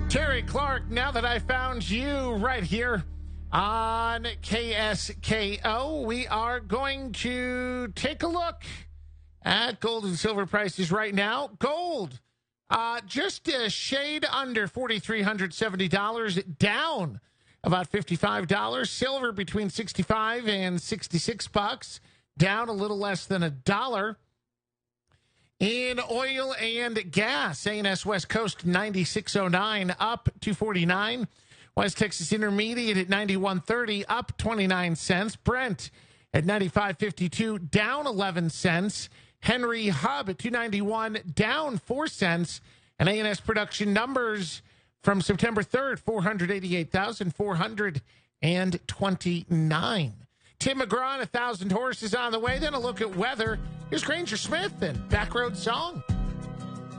Terry Clark, now that I found you right here on KSKO, we are going to take a look at gold and silver prices right now. Gold, just a shade under $4,370, down about $55. Silver between $65 and $66, down a little less than $1. In oil and gas, A&S West Coast 96.09, up 2.49. West Texas Intermediate at 91.30, up 29 cents. Brent at 95.52, down 11 cents. Henry Hub at 291, down 4 cents. And A&S production numbers from September 3rd, 488,429. Tim McGraw and 1,000 Horses on the way. Then a look at weather. Here's Granger Smith and Backroad Song.